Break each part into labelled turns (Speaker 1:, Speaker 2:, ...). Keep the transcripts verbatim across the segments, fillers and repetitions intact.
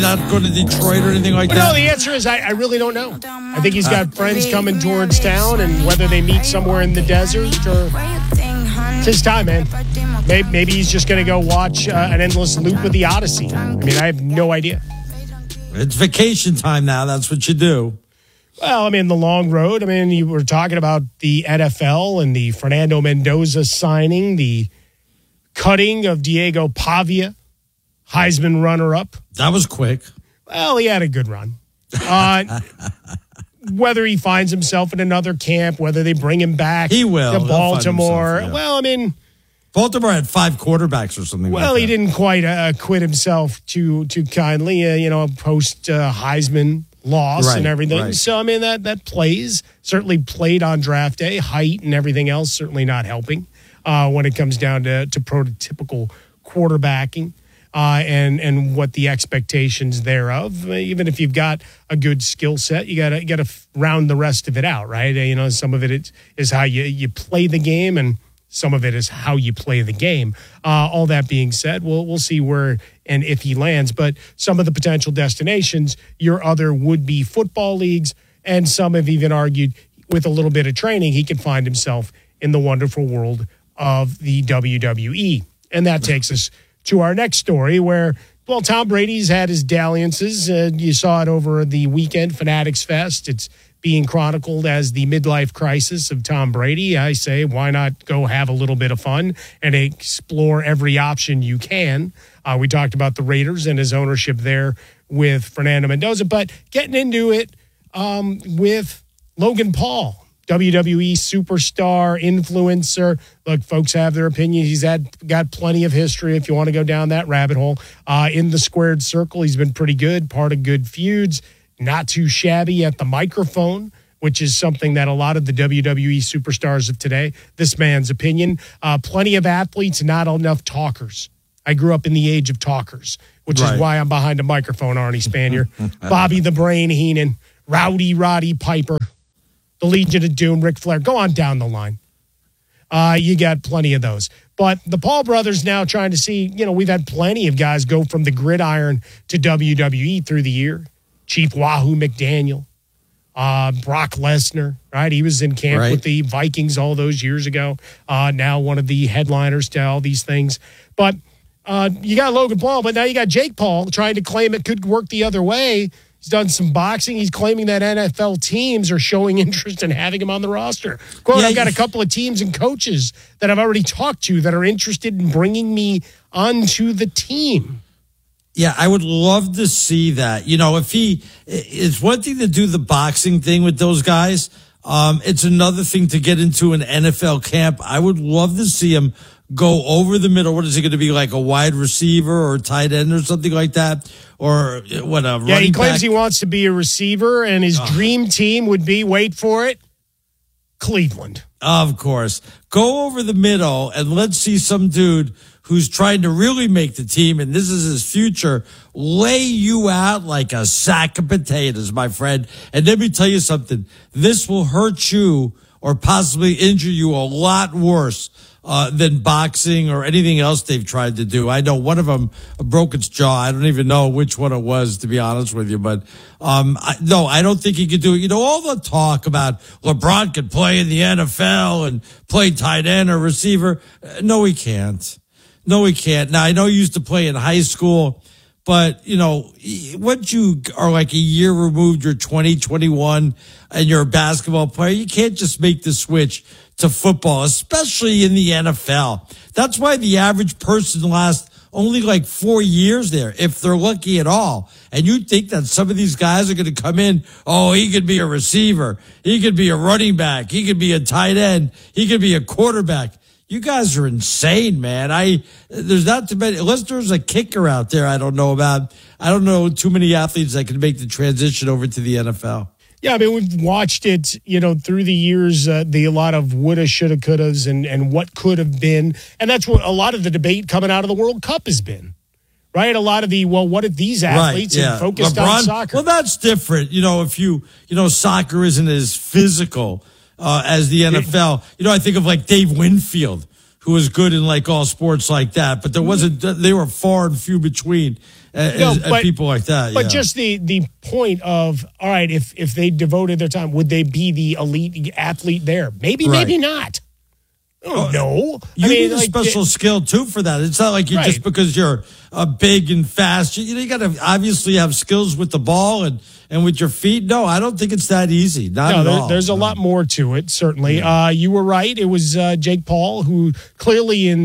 Speaker 1: Not going to Detroit or anything like
Speaker 2: But
Speaker 1: that?
Speaker 2: no, the answer is I, I really don't know. I think he's got friends coming towards town, and whether they meet somewhere in the desert or it's his time, man. Maybe, maybe he's just going to go watch uh, an endless loop of the Odyssey. I mean, I have no idea.
Speaker 1: It's vacation time now. That's what you do.
Speaker 2: Well, I mean, the long road. I mean, you were talking about the N F L and the Fernando Mendoza signing, the cutting of Diego Pavia, Heisman runner-up.
Speaker 1: That was quick.
Speaker 2: Well, he had a good run. Uh, whether he finds himself in another camp, whether they bring him back
Speaker 1: he will.
Speaker 2: to
Speaker 1: He'll
Speaker 2: Baltimore.
Speaker 1: Himself, yeah.
Speaker 2: Well, I mean...
Speaker 1: Baltimore had five quarterbacks or something
Speaker 2: well,
Speaker 1: like
Speaker 2: he
Speaker 1: that.
Speaker 2: didn't quite uh, quit himself too too kindly, uh, you know, post uh, Heisman loss
Speaker 1: right,
Speaker 2: and everything.
Speaker 1: Right.
Speaker 2: So, I mean, that that plays. Certainly played on draft day. Height and everything else certainly not helping uh, when it comes down to, to prototypical quarterbacking uh, and, and what the expectations thereof. Even if you've got a good skill set, you got to got to round the rest of it out, right? You know, some of it is, is how you, you play the game, and some of it is how you play the game. Uh, all that being said, we'll, we'll see where and if he lands. But some of the potential destinations, your other would-be football leagues, and some have even argued with a little bit of training, he could find himself in the wonderful world of the W W E. And that takes us to our next story where, well, Tom Brady's had his dalliances. Uh, you saw it over the weekend, Fanatics Fest. It's being chronicled as the midlife crisis of Tom Brady. I say, why not go have a little bit of fun and explore every option you can? Uh, we talked about the Raiders and his ownership there with Fernando Mendoza, but getting into it um, with Logan Paul, W W E superstar, influencer. Look, folks have their opinions. He's had got plenty of history if you want to go down that rabbit hole. Uh, in the squared circle, he's been pretty good, part of good feuds. Not too shabby at the microphone, which is something that a lot of the W W E superstars of today, this man's opinion, uh, plenty of athletes, not enough talkers. I grew up in the age of talkers, which right. is why I'm behind a microphone, Arnie Spanier. Bobby the Brain Heenan, Rowdy Roddy Piper, the Legion of Doom, Ric Flair. Go on down the line. Uh, you got plenty of those. But the Paul brothers now trying to see, you know, we've had plenty of guys go from the gridiron to W W E through the year. Chief Wahoo McDaniel, uh, Brock Lesnar, right? He was in camp
Speaker 1: right.
Speaker 2: with the Vikings all those years ago. Uh, now one of the headliners to all these things. But uh, you got Logan Paul, but now you got Jake Paul trying to claim it could work the other way. He's done some boxing. He's claiming that N F L teams are showing interest in having him on the roster. Quote, yeah, I've got a couple of teams and coaches that I've already talked to that are interested in bringing me onto the team.
Speaker 1: Yeah, I would love to see that. You know, if he, it's one thing to do the boxing thing with those guys. Um, it's another thing to get into an N F L camp. I would love to see him go over the middle. What is he going to be, like a wide receiver or tight end or something like that? Or what, a running
Speaker 2: Yeah, he claims
Speaker 1: back?
Speaker 2: he wants to be a receiver, and his oh. dream team would be, wait for it, Cleveland.
Speaker 1: Of course. Go over the middle and let's see some dude who's trying to really make the team, and this is his future, lay you out like a sack of potatoes, my friend. And let me tell you something. This will hurt you or possibly injure you a lot worse uh, than boxing or anything else they've tried to do. I know one of them broke its jaw. I don't even know which one it was, to be honest with you. But um, I, no, I don't think he could do it. You know, all the talk about LeBron could play in the N F L and play tight end or receiver. Uh, no, he can't. No, he can't. Now, I know he used to play in high school, but, you know, once you are like a year removed, you're twenty, twenty-one, and you're a basketball player, you can't just make the switch to football, especially in the N F L. That's why the average person lasts only like four years there, if they're lucky at all. And you think that some of these guys are going to come in, oh, he could be a receiver, he could be a running back, he could be a tight end, he could be a quarterback. You guys are insane, man. I there's not too many, unless there's a kicker out there I don't know about. I don't know too many athletes that can make the transition over to the N F L.
Speaker 2: Yeah, I mean, we've watched it, you know, through the years, uh, the a lot of woulda, shoulda, couldas, and and what could have been, and that's what a lot of the debate coming out of the World Cup has been, right? A lot of the well, what if these athletes
Speaker 1: right, yeah.
Speaker 2: had focused
Speaker 1: LeBron,
Speaker 2: on soccer?
Speaker 1: Well, that's different, you know. If you you know, soccer isn't as physical uh, as the N F L. You know, I think of like Dave Winfield, who was good in like all sports like that, but there wasn't. They were far and few between. Uh,
Speaker 2: No,
Speaker 1: as,
Speaker 2: but-
Speaker 1: as people like that.
Speaker 2: But
Speaker 1: yeah.
Speaker 2: just the the point of, all right, if if they devoted their time, would they be the elite athlete there? Maybe,
Speaker 1: Right.
Speaker 2: maybe not. Oh, no.
Speaker 1: You
Speaker 2: I mean,
Speaker 1: need a
Speaker 2: like,
Speaker 1: special skill too for that. It's not like you
Speaker 2: Right.
Speaker 1: just because you're uh, big and fast. You, you know, you got to obviously have skills with the ball and, and with your feet. No, I don't think it's that easy. Not
Speaker 2: No,
Speaker 1: at
Speaker 2: there,
Speaker 1: all.
Speaker 2: there's a lot more to it, certainly. Uh, you were right. It was uh, Jake Paul who clearly in,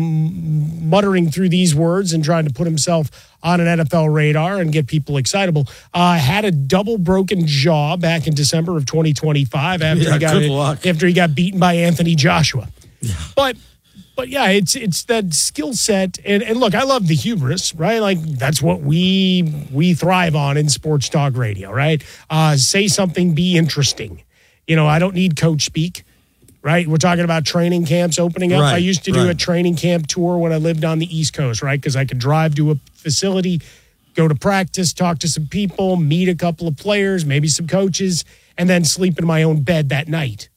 Speaker 2: in muttering through these words and trying to put himself on an N F L radar and get people excitable, uh, had a double broken jaw back in December of twenty twenty-five after,
Speaker 1: Yeah,
Speaker 2: he, got
Speaker 1: good
Speaker 2: it,
Speaker 1: luck.
Speaker 2: after he got beaten by Anthony Joshua. But but yeah, it's it's that skill set, and, and look, I love the hubris, right? Like that's what we we thrive on in sports talk radio, right? Uh, say something, be interesting. You know, I don't need coach speak, right? We're talking about training camps opening up.
Speaker 1: Right,
Speaker 2: I used to do
Speaker 1: right.
Speaker 2: a training camp tour when I lived on the East Coast, right? Because I could drive to a facility, go to practice, talk to some people, meet a couple of players, maybe some coaches, and then sleep in my own bed that night.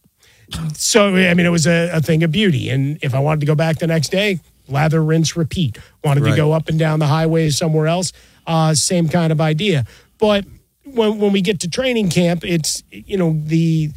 Speaker 2: So, I mean, it was a, a thing of beauty. And if I wanted to go back the next day, lather, rinse, repeat. Wanted
Speaker 1: Right.
Speaker 2: to go up and down the highways somewhere else, uh, same kind of idea. But when, when we get to training camp, it's, you know, the,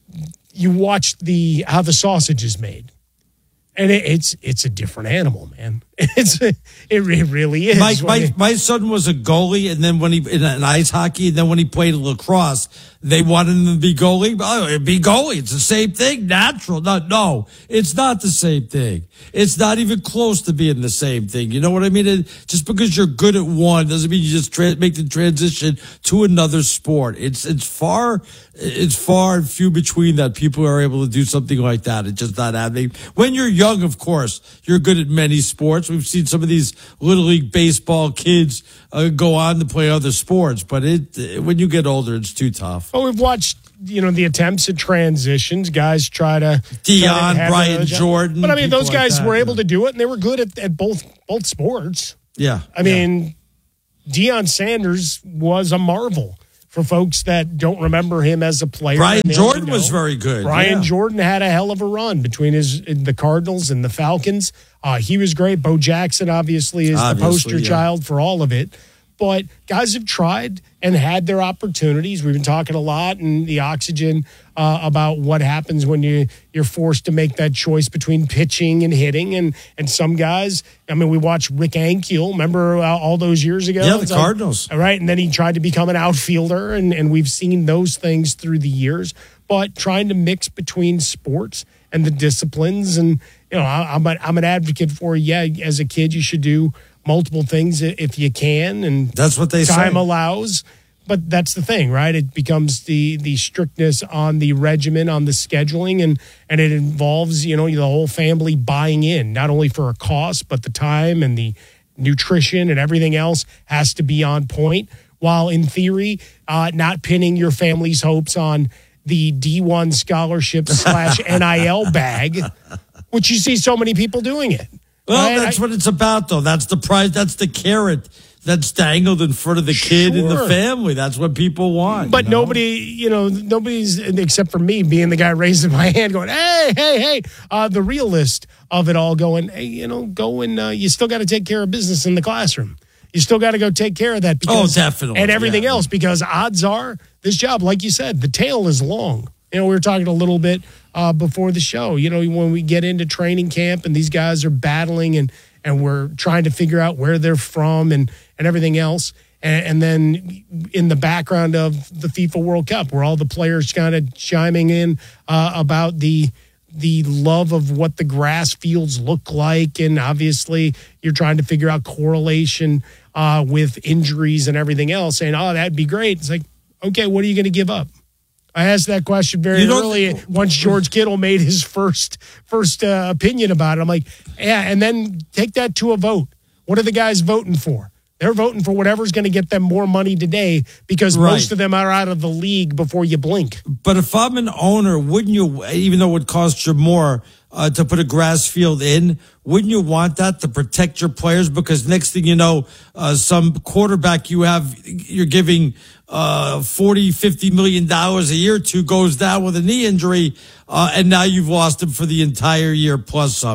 Speaker 2: you watch the, how the sausage is made. And it, it's it's a different animal, man. It's it, it really is.
Speaker 1: My, my,
Speaker 2: When-
Speaker 1: my son was a goalie, and then when he in, in ice hockey, and then when he played lacrosse, they wanted him to be goalie. Oh, it'd be goalie. It's the same thing. Natural. No, no, it's not the same thing. It's not even close to being the same thing. You know what I mean? It, just because you're good at one doesn't mean you just tra- make the transition to another sport. It's it's far it's far and few between that people are able to do something like that. It's just not happening. When you're young, of course, you're good at many sports. We've seen some of these little league baseball kids uh, go on to play other sports, but it when you get older, it's too tough.
Speaker 2: Well, we've watched, you know, the attempts at transitions. Guys try to
Speaker 1: Deion,
Speaker 2: try to have
Speaker 1: Brian
Speaker 2: another job.
Speaker 1: Jordan,
Speaker 2: But I mean,
Speaker 1: people
Speaker 2: those
Speaker 1: like
Speaker 2: guys
Speaker 1: that,
Speaker 2: were
Speaker 1: yeah.
Speaker 2: able to do it, and they were good at, at both both sports.
Speaker 1: Yeah,
Speaker 2: I mean, Deion Sanders was a marvel for folks that don't remember him as a player.
Speaker 1: Brian
Speaker 2: and they
Speaker 1: Jordan
Speaker 2: only
Speaker 1: was
Speaker 2: know.
Speaker 1: very good.
Speaker 2: Brian
Speaker 1: yeah.
Speaker 2: Jordan had a hell of a run between his the Cardinals and the Falcons. Uh, he was great. Bo Jackson obviously is
Speaker 1: Obviously,
Speaker 2: the poster
Speaker 1: yeah.
Speaker 2: child for all of it. But guys have tried and had their opportunities. We've been talking a lot in the Oxygen uh, about what happens when you you're forced to make that choice between pitching and hitting. And and some guys, I mean, we watched Rick Ankiel. Remember uh, all those years ago?
Speaker 1: Yeah, the
Speaker 2: It's like-
Speaker 1: Cardinals.
Speaker 2: all right, and then he tried to become an outfielder, and, and we've seen those things through the years. But trying to mix between sports and the disciplines, and you know, I, I'm a, I'm an advocate for yeah. As a kid, you should do multiple things if you can, and
Speaker 1: That's what they
Speaker 2: time
Speaker 1: say.
Speaker 2: allows. But that's the thing, right? It becomes the the strictness on the regimen, on the scheduling, and and it involves, you know, the whole family buying in, not only for a cost, but the time and the nutrition and everything else has to be on point. While in theory, uh, not pinning your family's hopes on the D one scholarship slash N I L bag, which you see so many people doing it.
Speaker 1: Well,
Speaker 2: right?
Speaker 1: that's
Speaker 2: I-
Speaker 1: what it's about, though. That's the prize. That's the carrot that's dangled in front of the kid and the
Speaker 2: Sure.
Speaker 1: family. That's what people want.
Speaker 2: But
Speaker 1: you know?
Speaker 2: nobody, you know, nobody's except for me being the guy raising my hand, going, "Hey, hey, hey!" Uh, the realist of it all, going, "Hey, you know, go and uh, you still got to take care of business in the classroom. You still got to go take care of that." Because,
Speaker 1: Oh, definitely,
Speaker 2: and everything
Speaker 1: yeah.
Speaker 2: else, because odds are this job, like you said, the tail is long. You know, we were talking a little bit uh, before the show. You know, when we get into training camp and these guys are battling and and we're trying to figure out where they're from and and everything else. And, and then in the background of the FIFA World Cup, where all the players kind of chiming in uh, about the the love of what the grass fields look like, and obviously you're trying to figure out correlation uh, with injuries and everything else. Saying, "Oh, that'd be great." It's like, okay, what are you going to give up? I asked that question very
Speaker 1: You know-
Speaker 2: early once George Kittle made his first first uh, opinion about it. I'm like, yeah, and then take that to a vote. What are the guys voting for? They're voting for whatever's going to get them more money today, because
Speaker 1: Right.
Speaker 2: most of them are out of the league before you blink.
Speaker 1: But if I'm an owner, wouldn't you, even though it would cost you more uh, to put a grass field in, wouldn't you want that to protect your players? Because next thing you know, uh, some quarterback you have, you're giving uh, forty, fifty million dollars a year to goes down with a knee injury, uh, and now you've lost him for the entire year plus some.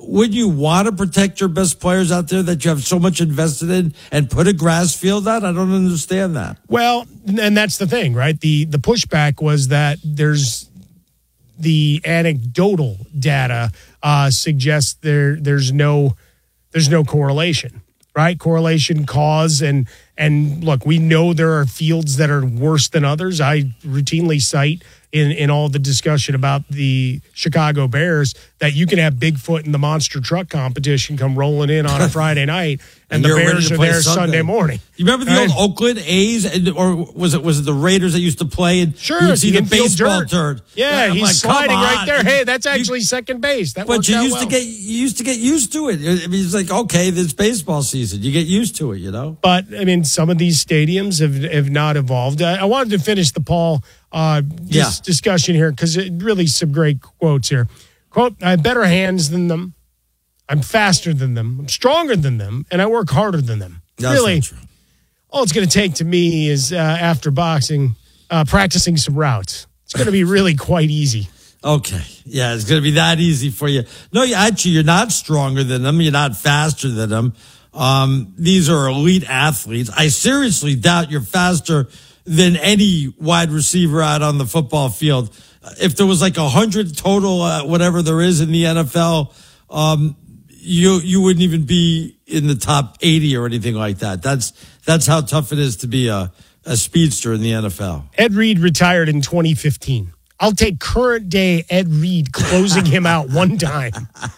Speaker 1: wouldn't you want to protect your best players out there that you have so much invested in and put a grass field out? I don't understand that.
Speaker 2: Well, and that's the thing, right? The the pushback was that there's the anecdotal data uh, suggests there there's no there's no correlation, right? Correlation, cause, and and look, we know there are fields that are worse than others. I routinely cite in, in all the discussion about the Chicago Bears that you can have Bigfoot in the monster truck competition come rolling in on a Friday night, and, and the Bears are there Sunday. Sunday morning.
Speaker 1: You remember the right? old Oakland A's, and, or was it was it the Raiders that used to play? And
Speaker 2: sure,
Speaker 1: you would see the baseball
Speaker 2: dirt.
Speaker 1: turd.
Speaker 2: Yeah, he's like, sliding right there. Hey, that's actually you, second base. That
Speaker 1: but you used
Speaker 2: well.
Speaker 1: to get you used to get used to it. I mean, it's like, okay, this baseball season, you get used to it, you know.
Speaker 2: But I mean, some of these stadiums have have not evolved. I, I wanted to finish the Paul uh, dis-
Speaker 1: yeah.
Speaker 2: discussion here because it really some great quotes here. Quote: I have better hands than them. I'm faster than them. I'm stronger than them, and I work harder than them.
Speaker 1: That's
Speaker 2: really,
Speaker 1: not true.
Speaker 2: All it's going to take to me is uh, after boxing, uh, practicing some routes. It's going to be really quite easy.
Speaker 1: Okay. Yeah, it's going to be that easy for you. No, you, actually, you're not stronger than them. You're not faster than them. Um, these are elite athletes. I seriously doubt you're faster than any wide receiver out on the football field. If there was like a hundred total, uh, whatever there is in the N F L, um, you you wouldn't even be in the top eighty or anything like that. That's that's how tough it is to be a, a speedster in the N F L.
Speaker 2: Ed Reed retired in twenty fifteen. I'll take current day Ed Reed closing him out one time.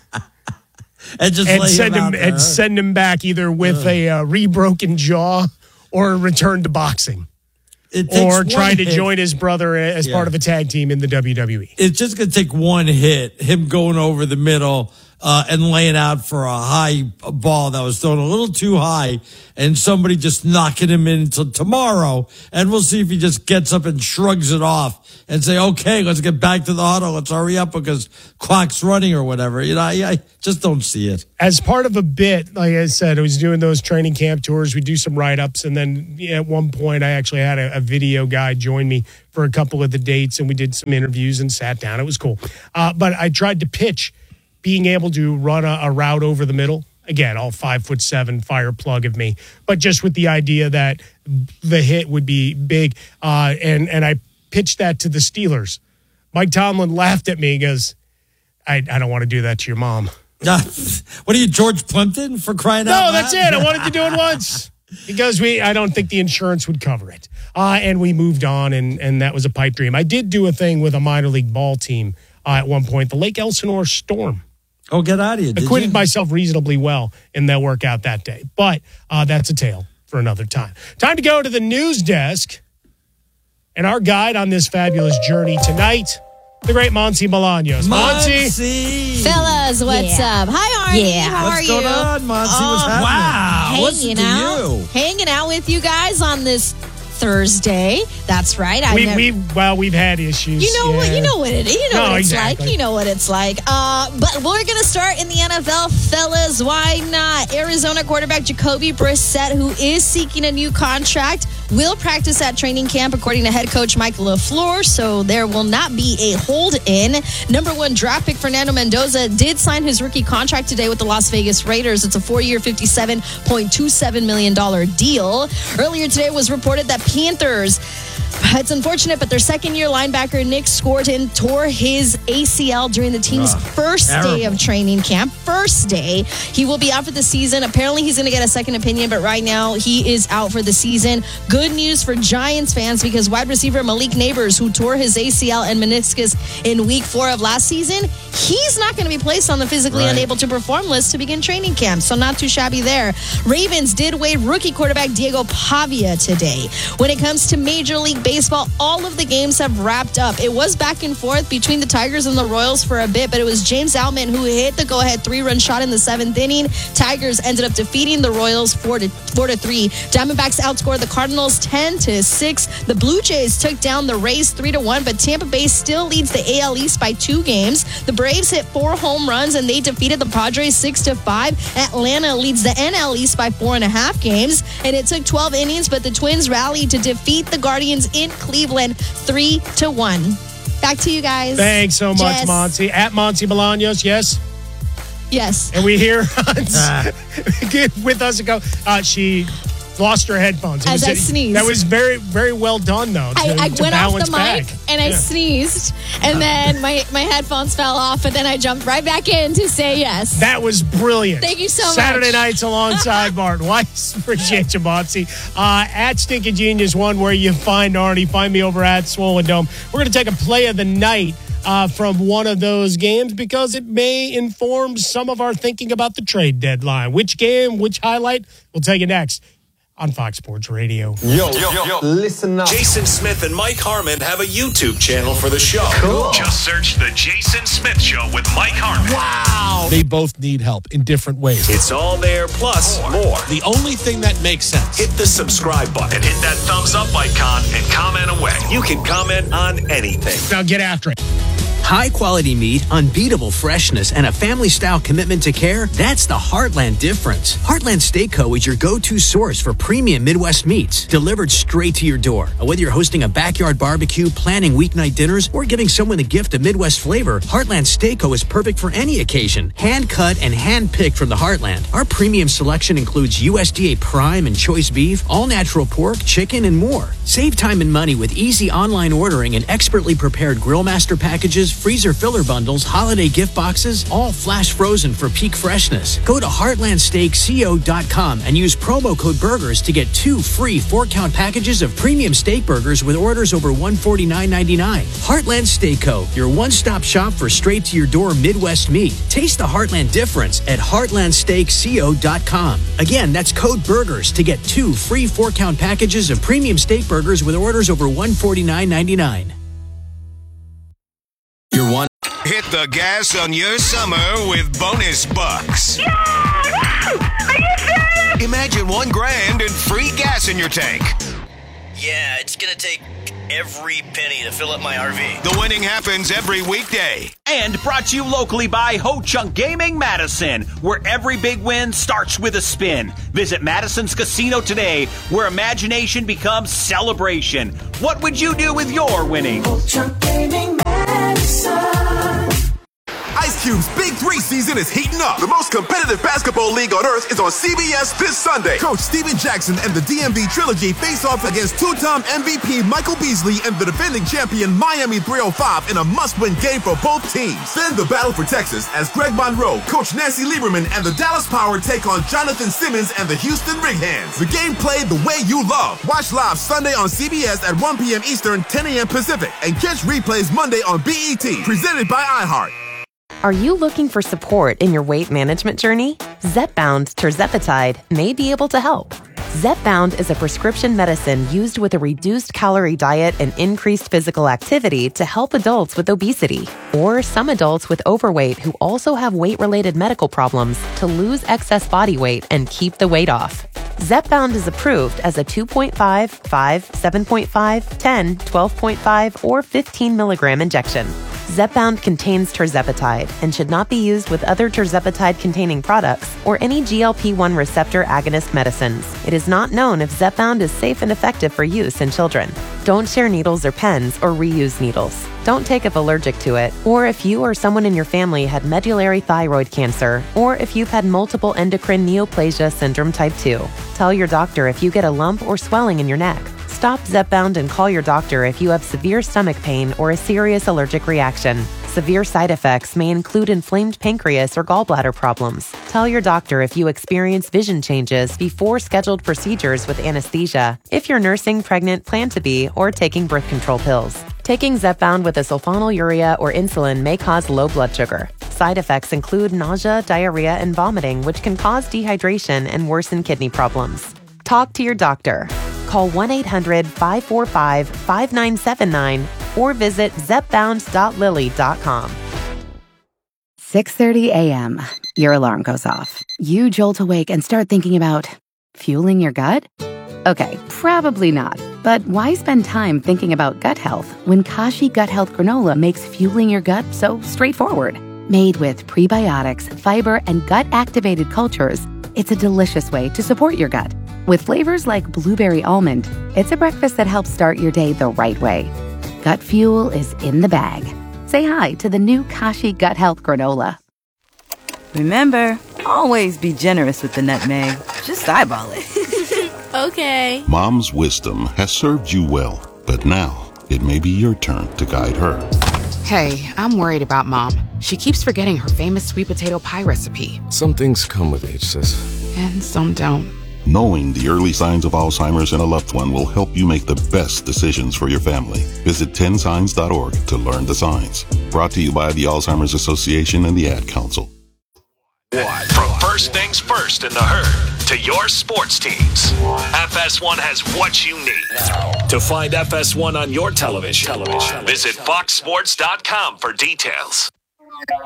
Speaker 1: And just
Speaker 2: and
Speaker 1: lay
Speaker 2: send
Speaker 1: him,
Speaker 2: him,
Speaker 1: him
Speaker 2: and send him back either with uh. a uh, rebroken jaw or a return to boxing, or trying to hit. join his brother as yeah. part of a tag team in the W W E.
Speaker 1: It's just going to take one hit, him going over the middle uh, and laying out for a high ball that was thrown a little too high, and somebody just knocking him in until tomorrow, and we'll see if he just gets up and shrugs it off and say, okay, let's get back to the huddle. Let's hurry up because clock's running or whatever. You know, I, I just don't see it.
Speaker 2: As part of a bit, like I said, I was doing those training camp tours. We do some write-ups, and then yeah, at one point I actually had a, a video guy join me for a couple of the dates, and we did some interviews and sat down. It was cool. Uh, but I tried to pitch being able to run a, a route over the middle. Again, all five foot seven fire plug of me, but just with the idea that the hit would be big. Uh, and, and I pitched that to the Steelers. Mike Tomlin laughed at me and goes, I, I don't want to do that to your mom.
Speaker 1: Uh, what are you, George Plimpton, for crying
Speaker 2: no,
Speaker 1: out loud?
Speaker 2: No, that's it. I wanted to do it once because we. I don't think the insurance would cover it. Uh, and we moved on, and, and that was a pipe dream. I did do a thing with a minor league ball team uh, at one point, the Lake Elsinore Storm.
Speaker 1: Oh, get out of here. Did
Speaker 2: Acquitted
Speaker 1: you?
Speaker 2: myself reasonably well in that workout that day. But uh, that's a tale for another time. Time to go to the news desk. And our guide on this fabulous journey tonight, the great Monty Bolaños.
Speaker 1: Monty!
Speaker 3: Fellas, what's
Speaker 4: yeah.
Speaker 3: up? Hi, Arnie.
Speaker 4: Yeah.
Speaker 3: How
Speaker 1: what's
Speaker 3: are you?
Speaker 1: What's going on, Monty?
Speaker 3: Uh,
Speaker 1: what's happening?
Speaker 3: Wow.
Speaker 1: Listen
Speaker 3: Hanging
Speaker 1: to
Speaker 3: out.
Speaker 1: you.
Speaker 3: Hanging out with you guys on this Thursday. That's right. I
Speaker 2: we,
Speaker 3: never,
Speaker 2: we well, we've had issues.
Speaker 3: You know
Speaker 2: yeah.
Speaker 3: what? You know what it. You know
Speaker 2: no,
Speaker 3: what it's
Speaker 2: exactly.
Speaker 3: like. You know what it's like. Uh, but we're gonna start in the N F L, fellas. Why not? Arizona quarterback Jacoby Brissett, who is seeking a new contract, will practice at training camp, according to head coach Mike LaFleur. So there will not be a hold in. Number one draft pick Fernando Mendoza did sign his rookie contract today with the Las Vegas Raiders. It's a four-year, fifty-seven point two seven million dollars deal. Earlier today it was reported that Panthers, it's unfortunate, but their second-year linebacker Nick Scorton tore his A C L during the team's uh, first terrible. day of training camp. First day. He will be out for the season. Apparently, he's going to get a second opinion, but right now, he is out for the season. Good news for Giants fans because wide receiver Malik Neighbors, who tore his A C L and meniscus in week four of last season, he's not going to be placed on the physically right. unable to perform list to begin training camp, so not too shabby there. Ravens did waive rookie quarterback Diego Pavia today. When it comes to Major League Baseball, all of the games have wrapped up. It was back and forth between the Tigers and the Royals for a bit, but it was James Outman who hit the go-ahead three-run shot in the seventh inning. Tigers ended up defeating the Royals four to four to three. Diamondbacks outscored the Cardinals ten to six. The Blue Jays took down the Rays three to one, but Tampa Bay still leads the A L East by two games. The Braves hit four home runs and they defeated the Padres six to five. Atlanta leads the N L East by four and a half games, and it took twelve innings, but the Twins rallied to defeat the Guardians in Cleveland three to one. Back to you guys.
Speaker 2: Thanks so much,
Speaker 3: Jess.
Speaker 2: Monty. At Monty Bolaños, yes?
Speaker 3: Yes.
Speaker 2: And we hear with us ago, uh, she lost her headphones. It
Speaker 3: As
Speaker 2: was,
Speaker 3: I sneezed.
Speaker 2: That was very, very well done, though. To,
Speaker 3: I, I
Speaker 2: to
Speaker 3: went off
Speaker 2: balance
Speaker 3: the mic
Speaker 2: back.
Speaker 3: and I
Speaker 2: Yeah.
Speaker 3: sneezed, and then my, my headphones fell off, and then I jumped right back in to say yes.
Speaker 2: That was brilliant.
Speaker 3: Thank you so much.
Speaker 2: Saturday nights alongside Martin Weiss. Appreciate you, Mopsy. Uh, at Stinking Genius One, where you find Arnie. Find me over at Swollen Dome. We're going to take a play of the night uh, from one of those games because it may inform some of our thinking about the trade deadline. Which game, which highlight? We'll tell you next on Fox Sports Radio.
Speaker 4: Yo, yo, yo, listen up.
Speaker 5: Jason Smith and Mike Harmon have a YouTube channel for the show.
Speaker 4: Cool.
Speaker 6: Just search The Jason Smith Show with Mike Harmon.
Speaker 2: Wow.
Speaker 7: They both need help in different ways.
Speaker 5: It's all there, plus more.
Speaker 7: The only thing that makes sense.
Speaker 5: Hit the subscribe button, hit that thumbs up icon, and comment away. You can comment on anything.
Speaker 2: Now get after it.
Speaker 8: High quality meat, unbeatable freshness, and a family style commitment to care, that's the Heartland difference. Heartland Steak Co. is your go-to source for premium Midwest meats, delivered straight to your door. Whether you're hosting a backyard barbecue, planning weeknight dinners, or giving someone a gift of Midwest flavor, Heartland Steak Co. is perfect for any occasion. Hand cut and hand picked from the Heartland. Our premium selection includes U S D A prime and choice beef, all natural pork, chicken, and more. Save time and money with easy online ordering and expertly prepared grill master packages, freezer filler bundles, holiday gift boxes, all flash frozen for peak freshness. Go to heartland steak co dot com and use promo code BURGERS to get two free four-count packages of premium steak burgers with orders over one hundred forty-nine ninety-nine. Heartland Steak Co., your one-stop shop for straight-to-your-door Midwest meat. Taste the Heartland difference at heartland steak co dot com. Again, that's code BURGERS to get two free four-count packages of premium steak burgers with orders over one hundred forty-nine ninety-nine.
Speaker 5: You're one.
Speaker 6: Hit the gas on your summer with bonus bucks.
Speaker 9: Yeah! Are you serious?
Speaker 6: Imagine one grand and free gas in your tank.
Speaker 10: Yeah, it's gonna take every penny to fill up my R V.
Speaker 6: The winning happens every weekday.
Speaker 11: And brought to you locally by Ho Chunk Gaming Madison, where every big win starts with a spin. Visit Madison's Casino today, where imagination becomes celebration. What would you do with your winnings?
Speaker 12: Ho Chunk Gaming Madison.
Speaker 13: Ice Cube's Big Three season is heating up. The most competitive basketball league on earth is on C B S this Sunday. Coach Steven Jackson and the D M V Trilogy face off against two-time M V P Michael Beasley and the defending champion Miami three oh five in a must-win game for both teams. Then the battle for Texas as Greg Monroe, Coach Nancy Lieberman, and the Dallas Power take on Jonathan Simmons and the Houston Rig Hands. The game played the way you love. Watch live Sunday on C B S at one p.m. Eastern, ten a.m. Pacific, and catch replays Monday on B E T, presented by iHeart.
Speaker 14: Are you looking for support in your weight management journey? Zepbound tirzepatide may be able to help. Zepbound is a prescription medicine used with a reduced calorie diet and increased physical activity to help adults with obesity or some adults with overweight who also have weight-related medical problems to lose excess body weight and keep the weight off. Zepbound is approved as a two point five, five, seven point five, ten, twelve point five, or fifteen milligram injection. Zepbound contains tirzepatide and should not be used with other tirzepatide-containing products or any G L P one receptor agonist medicines. It is not known if Zepbound is safe and effective for use in children. Don't share needles or pens or reuse needles. Don't take if allergic to it, or if you or someone in your family had medullary thyroid cancer, or if you've had multiple endocrine neoplasia syndrome type two. Tell your doctor if you get a lump or swelling in your neck. Stop Zepbound and call your doctor if you have severe stomach pain or a serious allergic reaction. Severe side effects may include inflamed pancreas or gallbladder problems. Tell your doctor if you experience vision changes before scheduled procedures with anesthesia, if you're nursing, pregnant, plan to be, or taking birth control pills. Taking Zepbound with a sulfonylurea or insulin may cause low blood sugar. Side effects include nausea, diarrhea, and vomiting, which can cause dehydration and worsen kidney problems. Talk to your doctor. Call one eight hundred, five four five, five nine seven nine or visit zepbound dot lilly dot com.
Speaker 15: six thirty a.m. Your alarm goes off. You jolt awake and start thinking about fueling your gut? Okay, probably not. But why spend time thinking about gut health when Kashi Gut Health Granola makes fueling your gut so straightforward? Made with prebiotics, fiber, and gut-activated cultures, it's a delicious way to support your gut. With flavors like blueberry almond, it's a breakfast that helps start your day the right way. Gut fuel is in the bag. Say hi to the new Kashi Gut Health Granola.
Speaker 16: Remember, always be generous with the nutmeg. Just eyeball it.
Speaker 17: Okay.
Speaker 18: Mom's wisdom has served you well, but now it may be your turn to guide her.
Speaker 19: Hey, I'm worried about Mom. She keeps forgetting her famous sweet potato pie recipe.
Speaker 20: Some things come with age, sis.
Speaker 19: And some don't.
Speaker 18: Knowing the early signs of Alzheimer's in a loved one will help you make the best decisions for your family. Visit ten signs dot org to learn the signs. Brought to you by the Alzheimer's Association and the Ad Council.
Speaker 5: From first things first in the herd to your sports teams, F S one has what you need. To find F S one on your television, television. Visit fox sports dot com for details.